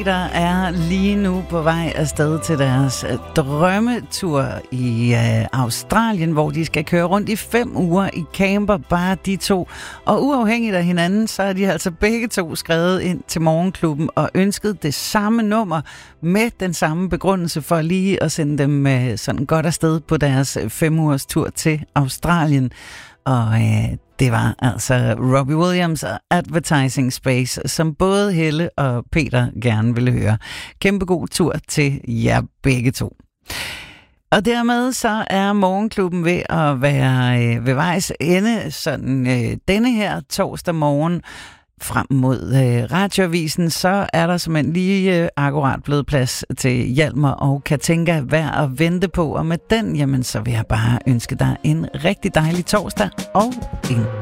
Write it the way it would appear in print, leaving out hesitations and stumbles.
Der er lige nu på vej afsted til deres drømmetur i Australien, hvor de skal køre rundt i 5 uger i camper, bare de to. Og uafhængigt af hinanden, så er de altså begge to skrevet ind til Morgenklubben og ønsket det samme nummer med den samme begrundelse for lige at sende dem sådan godt afsted på deres 5 ugers tur til Australien. Og det var altså Robbie Williams og Advertising Space, som både Helle og Peter gerne ville høre. Kæmpe god tur til jer begge to. Og dermed så er Morgenklubben ved at være ved vejs ende, sådan denne her torsdag morgen. Frem mod radioavisen, så er der simpelthen lige akkurat blevet plads til Hjalmar og Katinka værd at vente på. Og med den, jamen, så vil jeg bare ønske dig en rigtig dejlig torsdag og en god